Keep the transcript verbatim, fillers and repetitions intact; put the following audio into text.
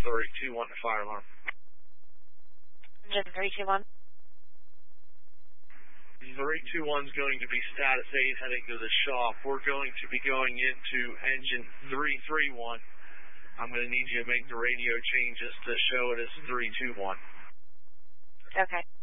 three two one to fire alarm. Engine three two one. three two one is going to be status eight heading to the shop. We're going to be going into engine three three one. I'm going to need you to make the radio changes to show it as three two one. Okay.